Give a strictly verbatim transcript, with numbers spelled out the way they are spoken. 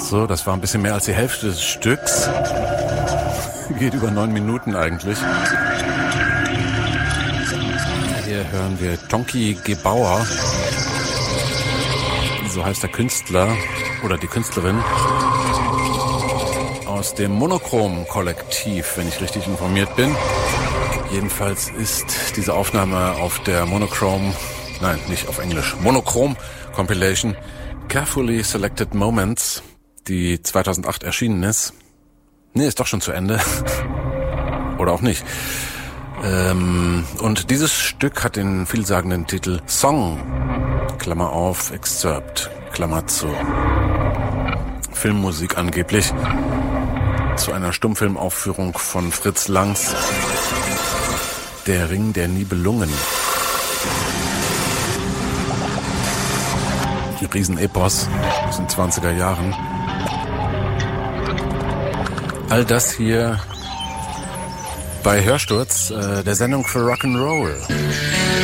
So, das war ein bisschen mehr als die Hälfte des Stücks. Geht über neun Minuten eigentlich. Hier hören wir Tonki Gebauer. So heißt der Künstler oder die Künstlerin. Aus dem Monochrom-Kollektiv, wenn ich richtig informiert bin. Jedenfalls ist diese Aufnahme auf der Monochrom, nein, nicht auf Englisch, Monochrom Compilation Carefully Selected Moments, die zweitausendacht erschienen ist. Nee, ist doch schon zu Ende. Oder auch nicht. Ähm, und dieses Stück hat den vielsagenden Titel Song, Klammer auf, Excerpt, Klammer zu. Filmmusik angeblich. Zu einer Stummfilmaufführung von Fritz Langs Der Ring der Nibelungen. Die Riesenepos aus den zwanziger Jahren. All das hier bei Hörsturz, äh, der Sendung für Rock'n'Roll.